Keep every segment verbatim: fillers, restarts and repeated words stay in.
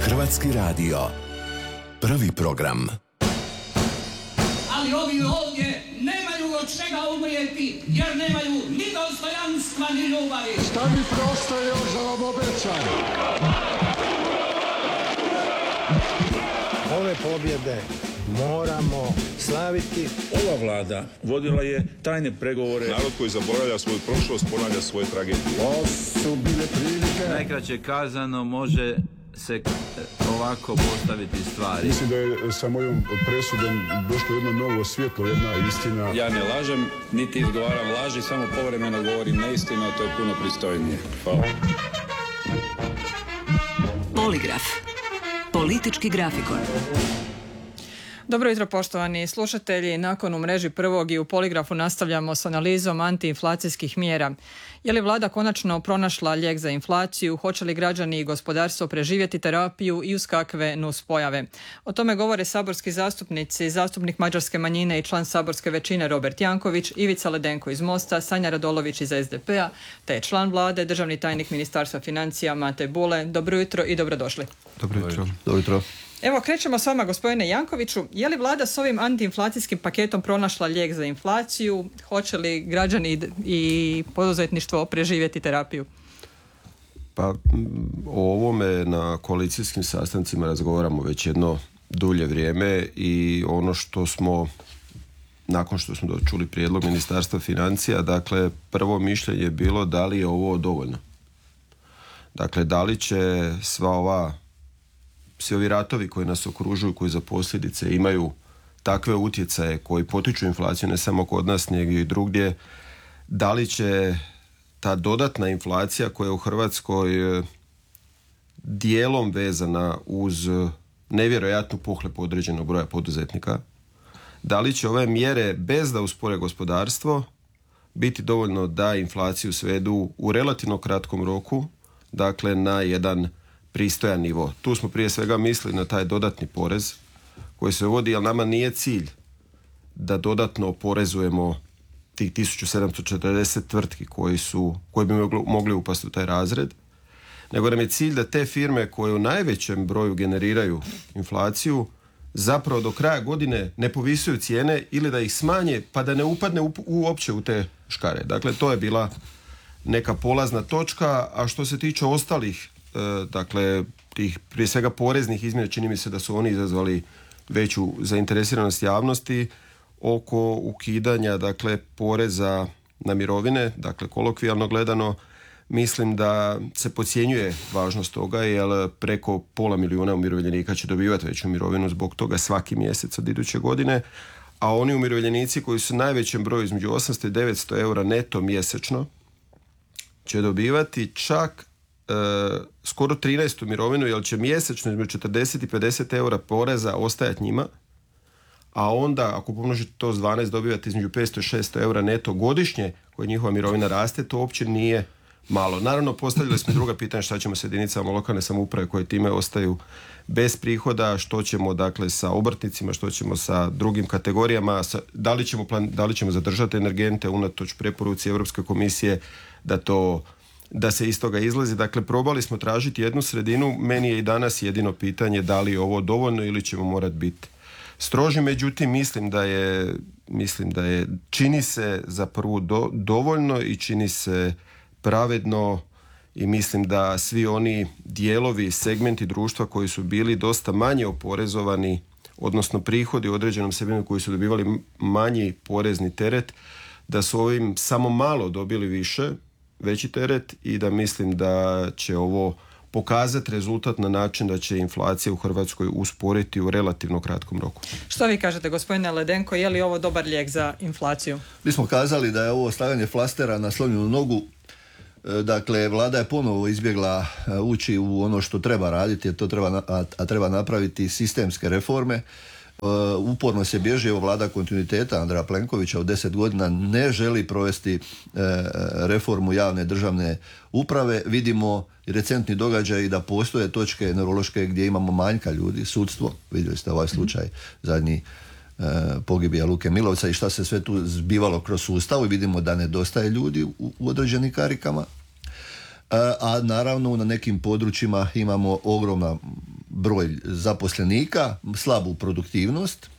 Hrvatski radio. Prvi program. Ali ovi ovdje nemaju od čega umrijeti, jer nemaju ni dostojanstva ni ljubavi. Šta mi prosto još za vam obećam? Ove pobjede moramo slaviti. Ova vlada vodila je tajne pregovore. Narod koji zaboravlja svoju prošlost ponavlja svoje tragedije. Ovo su bile prilike. Najkraće kazano može se ovako postaviti stvari. Mislim da je sa mojom presudom došlo jedno novo svjetlo, jedna istina. Ja ne lažem, niti izgovaram laži, samo povremeno govorim neistinu, a to je puno pristojnije. Hvala. Poligraf. Politički grafikon. Dobro jutro poštovani slušatelji, nakon u mreži prvog i u Poligrafu nastavljamo s analizom antiinflacijskih mjera. Je li vlada konačno pronašla lijek za inflaciju, hoće li građani i gospodarstvo preživjeti terapiju i uz kakve nuspojave? O tome govore saborski zastupnici, zastupnik mađarske manjine i član saborske većine Robert Janković, Ivica Ledenko iz Mosta, Sanja Radolović iz es de pe a, te član vlade, državni tajnik Ministarstva financija Mate Bule. Dobro jutro i dobrodošli. Dobro jutro. Dobro jutro. Evo, krećemo s vama, gospodine Jankoviću. Je li vlada s ovim antiinflacijskim paketom pronašla lijek za inflaciju? Hoće li građani i poduzetništvo preživjeti terapiju? Pa o ovome na koalicijskim sastancima razgovaramo već jedno dulje vrijeme i ono što smo, nakon što smo čuli prijedlog Ministarstva financija, dakle, prvo mišljenje je bilo da li je ovo dovoljno. Dakle, da li će sva ova svi ovi ratovi koji nas okružuju, koji za posljedice imaju takve utjecaje koji potiču inflaciju ne samo kod nas nego i drugdje, da li će ta dodatna inflacija koja je u Hrvatskoj dijelom vezana uz nevjerojatnu pohlepu određenog broja poduzetnika, da li će ove mjere bez da uspore gospodarstvo biti dovoljno da inflaciju svedu u relativno kratkom roku, dakle na jedan pristojan nivo. Tu smo prije svega mislili na taj dodatni porez koji se uvodi, ali nama nije cilj da dodatno oporezujemo tih tisuću sedamsto četrdeset tvrtki koji su, koji bi mogli, mogli upasti u taj razred, nego nam je cilj da te firme koje u najvećem broju generiraju inflaciju zapravo do kraja godine ne povisuju cijene ili da ih smanje pa da ne upadne u, uopće u te škare. Dakle, to je bila neka polazna točka, a što se tiče ostalih dakle, tih prije svega poreznih izmjena, čini mi se da su oni izazvali veću zainteresiranost javnosti oko ukidanja, dakle, poreza na mirovine, dakle, kolokvijalno gledano, mislim da se podcjenjuje važnost toga, jer preko pola milijuna umirovljenika će dobivati veću mirovinu zbog toga svaki mjesec od iduće godine, a oni umirovljenici koji su najvećem broju između osamsto i devetsto eura neto mjesečno će dobivati čak Uh, skoro trinaestu mirovinu, jer će mjesečno između četrdeset i pedeset eura poreza ostajati njima, a onda ako pomnožite to s dvanaest dobivate između petsto i šesto eura neto godišnje koje njihova mirovina raste, to uopće nije malo. Naravno, postavili smo druga pitanja šta ćemo s jedinicama lokalne samouprave koje time ostaju bez prihoda, što ćemo dakle sa obrtnicima, što ćemo sa drugim kategorijama, sa, da, li ćemo plan, da li ćemo zadržati energente unatoč preporuci Europske komisije da to da se iz toga izlazi. Dakle, probali smo tražiti jednu sredinu. Meni je i danas jedino pitanje da li je ovo dovoljno ili ćemo morati biti stroži. Međutim, mislim da je, mislim da je čini se za prvu do, dovoljno i čini se pravedno i mislim da svi oni dijelovi, segmenti društva koji su bili dosta manje oporezovani, odnosno prihodi u određenom segmentu koji su dobivali manji porezni teret, da su ovim samo malo dobili više, veći teret i da mislim da će ovo pokazati rezultat na način da će inflacija u Hrvatskoj usporiti u relativno kratkom roku. Što vi kažete, gospodine Ledenko, je li ovo dobar lijek za inflaciju? Mi smo kazali da je ovo stavljanje flastera na slomljenu nogu. Dakle, vlada je ponovo izbjegla ući u ono što treba raditi, a, to treba, a, a treba napraviti sistemske reforme. Uh, uporno se bježi, evo vlada kontinuiteta Andreja Plenkovića u deset godina ne želi provesti uh, reformu javne državne uprave. Vidimo recentni događaj da postoje točke neurološke gdje imamo manjka ljudi, sudstvo, vidjeli ste ovaj slučaj zadnji uh, pogibija Luke Milovca i šta se sve tu zbivalo kroz sustav i vidimo da nedostaje ljudi u, u određenim karikama. Uh, a naravno na nekim područjima imamo ogromna broj zaposlenika, slabu produktivnost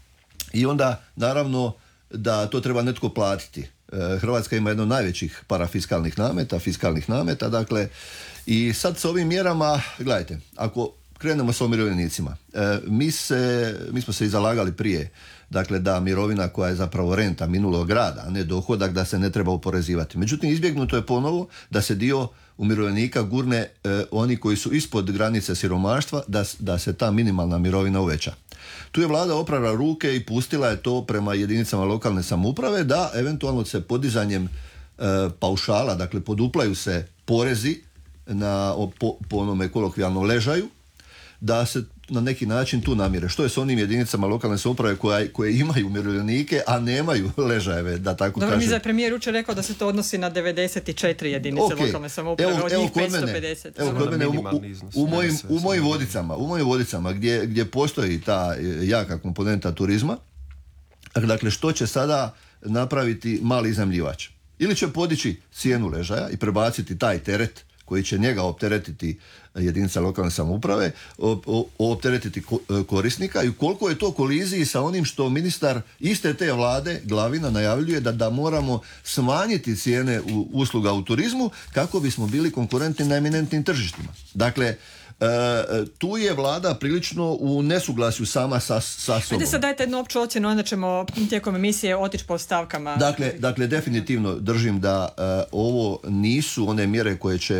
i onda naravno da to treba netko platiti. Hrvatska ima jedno od najvećih parafiskalnih nameta, fiskalnih nameta, dakle, i sad s ovim mjerama, gledajte, ako krenemo sa umirovljenicima, mi, se, mi smo se i zalagali prije, dakle, da mirovina koja je zapravo renta minulog rada, a ne dohodak, da se ne treba oporezivati. Međutim, izbjegnuto je ponovo da se dio umirovljenika gurne eh, oni koji su ispod granice siromaštva, da, da se ta minimalna mirovina uveća. Tu je vlada oprala ruke i pustila je to prema jedinicama lokalne samouprave da eventualno se podizanjem eh, paušala, dakle poduplaju se porezi na, po, po onome kolokvijalnom ležaju, da se na neki način tu namire. Što je s onim jedinicama lokalne samouprave koje, koje imaju umirovljenike, a nemaju ležajeve, da tako Dobro, kažem. mi za premijer jučer rekao da se to odnosi na devedeset četiri jedinice okay. lokalne samouprave, evo, od evo njih kod petsto mene, pedeset. Evo kod mene u, u, u, mojim, u mojim vodicama, u mojim vodicama gdje, gdje postoji ta jaka komponenta turizma, dakle što će sada napraviti mali iznajmljivač? Ili će podići cijenu ležaja i prebaciti taj teret koji će njega opteretiti jedinica lokalne samouprave, opteretiti korisnika i koliko je to koliziji sa onim što ministar iste te vlade, Glavina, najavljuje da, da moramo smanjiti cijene u, usluga u turizmu kako bismo bili konkurentni na eminentnim tržištima. Dakle, E, tu je vlada prilično u nesuglasju sama sa, sa sobom. Ajde sad dajte jednu opću ocjenu, onda ćemo tijekom emisije otići po stavkama. Dakle, dakle definitivno držim da e, ovo nisu one mjere koje će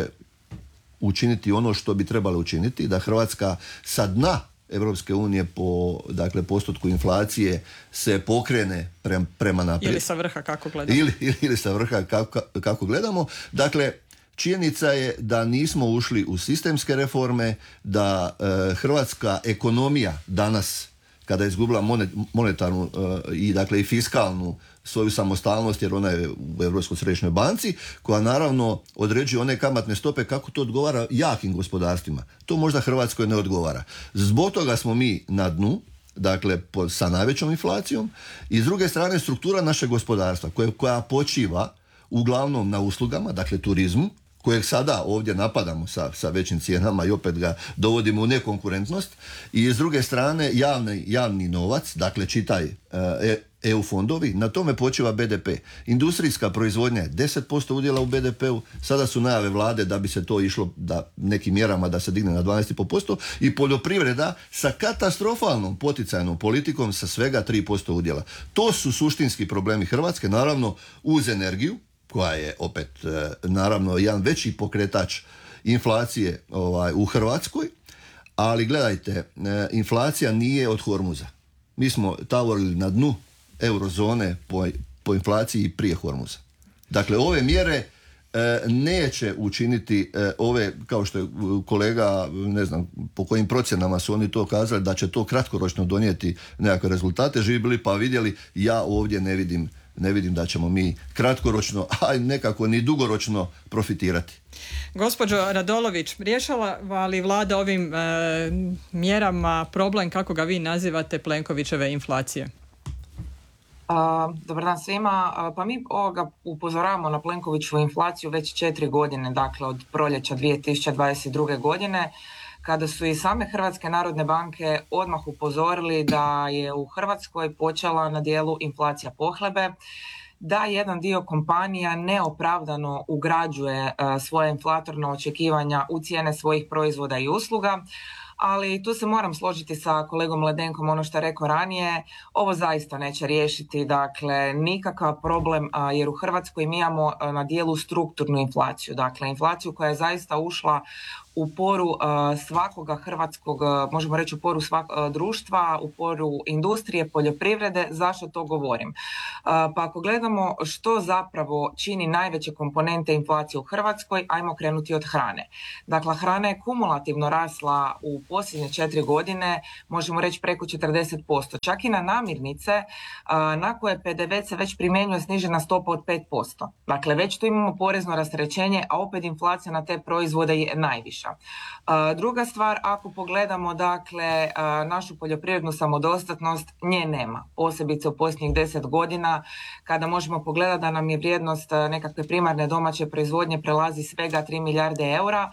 učiniti ono što bi trebalo učiniti, da Hrvatska sa dna Europske unije po dakle, postotku inflacije se pokrene pre, prema naprijed. Ili sa vrha kako gledamo. Ili, ili, ili sa vrha kako, kako gledamo. Dakle, činjenica je da nismo ušli u sistemske reforme, da e, hrvatska ekonomija danas, kada je izgubila monet, monetarnu e, i dakle i fiskalnu svoju samostalnost, jer ona je u Europskoj središnjoj banci, koja naravno određuje one kamatne stope kako to odgovara jakim gospodarstvima. To možda Hrvatskoj ne odgovara. Zbog toga smo mi na dnu, dakle po, sa najvećom inflacijom, i s druge strane struktura našeg gospodarstva koje, koja počiva uglavnom na uslugama, dakle turizmu, kojeg sada ovdje napadamo sa, sa većim cijenama i opet ga dovodimo u nekonkurentnost, i s druge strane javni, javni novac, dakle čitaj e, E U fondovi, na tome počiva B D P. Industrijska proizvodnja je deset posto udjela u B D P-u, sada su najave vlade da bi se to išlo da nekim mjerama da se digne na dvanaest zarez pet posto i poljoprivreda sa katastrofalnom poticajnom politikom sa svega tri posto udjela. To su suštinski problemi Hrvatske, naravno uz energiju, koja je opet naravno jedan veći pokretač inflacije ovaj, u Hrvatskoj, ali gledajte, inflacija nije od Hormuza. Mi smo tavorili na dnu eurozone po, po inflaciji prije Hormuza. Dakle, ove mjere e, neće učiniti e, ove, kao što je kolega, ne znam po kojim procjenama su oni to kazali, da će to kratkoročno donijeti nekakve rezultate, živi bili pa vidjeli, ja ovdje ne vidim ne vidim da ćemo mi kratkoročno, a nekako ni dugoročno profitirati. Gospođo Radolović, rješava li vlada ovim e, mjerama problem, kako ga vi nazivate, Plenkovićeve inflacije? Uh, dobar dan svima. Uh, pa mi ovoga upozoravamo na Plenkovićevu inflaciju već četiri godine, dakle od proljeća dvije tisuće dvadeset druge. godine, kada su i same Hrvatske narodne banke odmah upozorili da je u Hrvatskoj počela na dijelu inflacija pohlebe, da jedan dio kompanija neopravdano ugrađuje uh, svoje inflatorna očekivanja u cijene svojih proizvoda i usluga. Ali tu se moram složiti sa kolegom Ledenkom, ono što je rekao ranije, ovo zaista neće riješiti, dakle, nikakav problem, jer u Hrvatskoj mi imamo na dijelu strukturnu inflaciju, dakle, inflaciju koja je zaista ušla u poru uh, svakoga hrvatskog, uh, možemo reći u poru svak, uh, društva, u poru industrije, poljoprivrede. Zašto to govorim? Uh, pa ako gledamo što zapravo čini najveće komponente inflacije u Hrvatskoj, ajmo krenuti od hrane. Dakle, hrana je kumulativno rasla u posljednje četiri godine, možemo reći preko četrdeset posto. Čak i na namirnice, uh, na koje P D V se već primjenjuje snižena stopa od pet posto. Dakle, već tu imamo porezno rasterećenje, a opet inflacija na te proizvode je najviša. Uh, druga stvar, ako pogledamo dakle uh, našu poljoprivrednu samodostatnost, nje nema, posebice u posljednjih deset godina, kada možemo pogledati da nam je vrijednost uh, nekakve primarne domaće proizvodnje prelazi svega tri milijarde eura,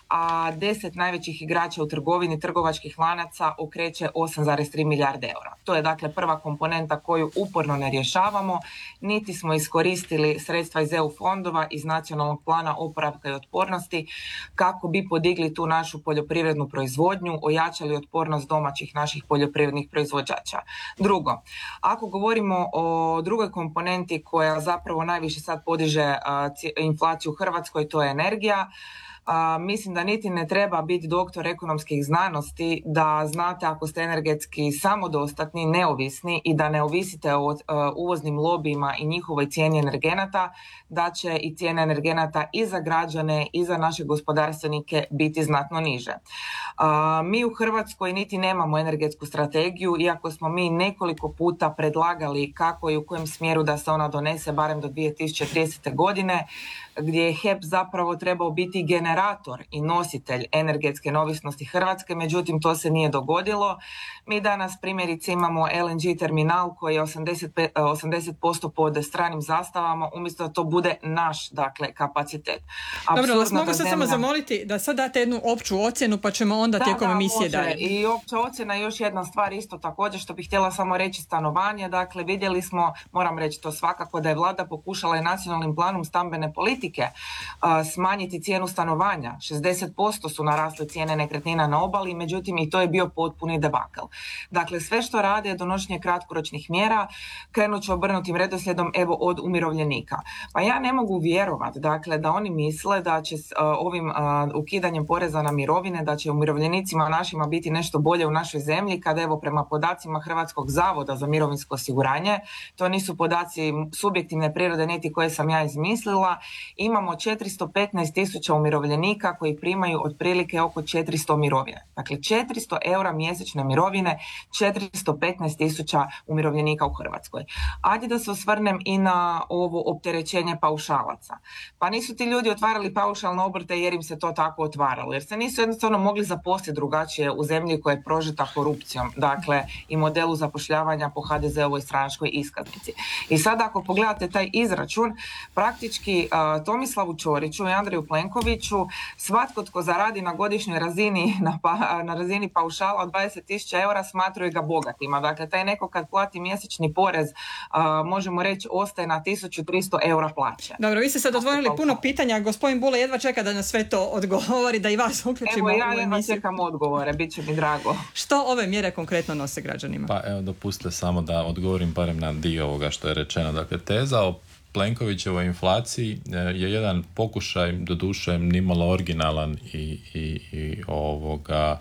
a deset najvećih igrača u trgovini trgovačkih lanaca okreće osam zarez tri milijarde eura. To je dakle prva komponenta koju uporno ne rješavamo, niti smo iskoristili sredstva iz E U fondova, iz nacionalnog plana oporavka i otpornosti kako bi podigli tu našu poljoprivrednu proizvodnju, ojačali otpornost domaćih naših poljoprivrednih proizvođača. Drugo, ako govorimo o drugoj komponenti koja zapravo najviše sad podiže inflaciju u Hrvatskoj, to je energija. Uh, mislim da niti ne treba biti doktor ekonomskih znanosti da znate ako ste energetski samodostatni, neovisni i da ne ovisite o uh, uvoznim lobijima i njihovoj cijeni energenata, da će i cijene energenata i za građane i za naše gospodarstvenike biti znatno niže. Uh, mi u Hrvatskoj niti nemamo energetsku strategiju, iako smo mi nekoliko puta predlagali kako i u kojem smjeru da se ona donese barem do dvije tisuće tridesete. godine, gdje je H E P zapravo trebao biti generator i nositelj energetske neovisnosti Hrvatske, međutim to se nije dogodilo. Mi danas primjerice imamo L N G terminal koji je osamdeset posto pod stranim zastavama, umjesto da to bude naš, dakle, kapacitet. Dobro, vas mogu sad zemlja... samo zamoliti da sad date jednu opću ocjenu pa ćemo onda da, tijekom da, emisije dalje. I opća ocjena je još jedna stvar isto također što bih htjela samo reći, stanovanje. Dakle, vidjeli smo, moram reći to svakako, da je vlada pokušala i nacionalnim planom stambene politike uh, smanjiti cijenu stanovanja. šezdeset posto su narasle cijene nekretnina na obali, međutim i to je bio potpuni debakl. Dakle, sve što rade je donošenje kratkoročnih mjera, krenut ću obrnutim redoslijedom evo od umirovljenika. Pa ja ne mogu vjerovati, dakle, da oni misle da će uh, ovim uh, ukidanjem poreza na mirovine, da će umirovljenicima našima biti nešto bolje u našoj zemlji, kada evo prema podacima Hrvatskog zavoda za mirovinsko osiguranje, to nisu podaci subjektivne prirode niti koje sam ja izmislila, imamo četiristo petnaest tisuća umirovljenika koji primaju otprilike oko četiristo mirovine. Dakle, četiristo eura mjesečne mirovine, četiristo petnaest tisuća umirovljenika u Hrvatskoj. Ajde da se osvrnem i na ovo opterećenje paušalaca. Pa nisu ti ljudi otvarali paušalne obrte jer im se to tako otvaralo, jer se nisu jednostavno mogli zaposliti drugačije u zemlji koja je prožeta korupcijom, dakle i modelu zapošljavanja po ha de ze ovoj stranačkoj iskaznici. I sad ako pogledate taj izračun, praktički uh, Tomislavu Ćoriću i Andreju Plenkoviću svatko tko zaradi na godišnjoj razini na, pa, na razini paušala od dvadeset tisuća eura smatraju ga bogatima. Dakle, taj neko kad plati mjesečni porez uh, možemo reći ostaje na tisuću tristo eura plaće. Dobro, vi ste sad otvorili puno pitanja, gospodin Bule jedva čeka da na sve to odgovori, da i vas uključimo. Evo ja jedva čekam odgovore, bit će mi drago. Što ove mjere konkretno nose građanima? Pa evo, dopustite samo da odgovorim barem na dio ovoga što je rečeno. Dakle, teza o Plenkovićevoj inflaciji je jedan pokušaj, doduše nimalo originalan i, i, i ovoga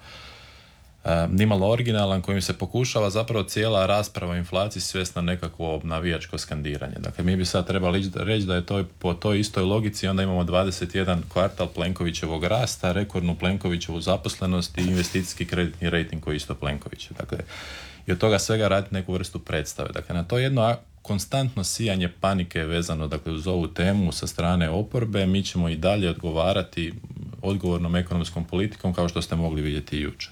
nimalo originalan, kojim se pokušava zapravo cijela rasprava o inflaciji svesti na nekakvo navijačko skandiranje. Dakle, mi bi sad trebali reći da je to po toj istoj logici, onda imamo dvadeset jedan kvartal Plenkovićevog rasta, rekordnu Plenkovićevu zaposlenost i investicijski kreditni rejting koji je isto Plenkovićev. Dakle, i od toga svega raditi neku vrstu predstave. Dakle, na to jedno konstantno sijanje panike je vezano, dakle, uz ovu temu sa strane oporbe. Mi ćemo i dalje odgovarati odgovornom ekonomskom politikom, kao što ste mogli vidjeti i jučer.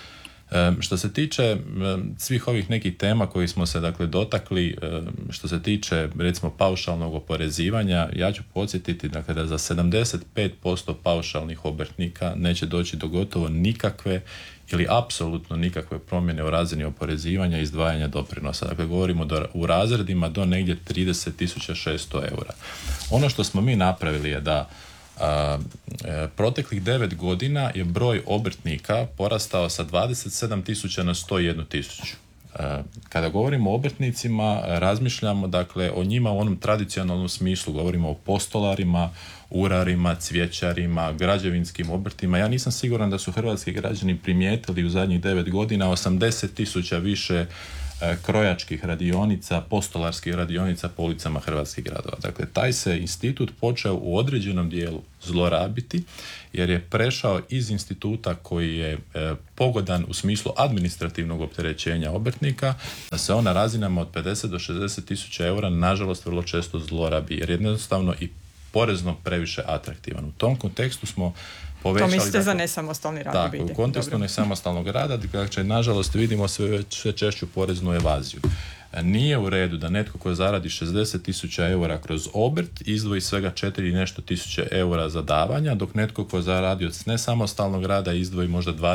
E, što se tiče e, svih ovih nekih tema koji smo se, dakle, dotakli, e, što se tiče recimo paušalnog oporezivanja, ja ću podsjetiti, dakle, da za sedamdeset pet posto paušalnih obrtnika neće doći do gotovo nikakve ili apsolutno nikakve promjene u razini oporezivanja i izdvajanja doprinosa. Dakle, govorimo do, u razredima do negdje trideset tisuća šesto eura. Ono što smo mi napravili je da a, e, proteklih devet godina je broj obrtnika porastao sa dvadeset sedam tisuća na sto jedan tisuću. Kada govorimo o obrtnicima, razmišljamo, dakle, o njima u onom tradicionalnom smislu, govorimo o postolarima, urarima, cvjećarima, građevinskim obrtima. Ja nisam siguran da su hrvatski građani primijetili u zadnjih devet godina osamdeset tisuća više krojačkih radionica, postolarskih radionica po ulicama hrvatskih gradova. Dakle, taj se institut počeo u određenom dijelu zlorabiti, jer je prešao iz instituta koji je e, pogodan u smislu administrativnog opterećenja obrtnika, da se on na razinama od pedeset do šezdeset tisuća eura nažalost vrlo često zlorabi, jer je jednostavno i porezno previše atraktivan. U tom kontekstu smo povećali... To mislite, dakle, za nesamostalni rad? Tako, u kontekstu nesamostalnog rada, dakle, nažalost vidimo sve, sve češću poreznu evaziju. Nije u redu da netko ko zaradi šezdeset tisuća eura kroz obrt izdvoji svega četiri i nešto tisuće eura za davanja, dok netko ko zaradi od nesamostalnog rada izdvoji možda dvadeset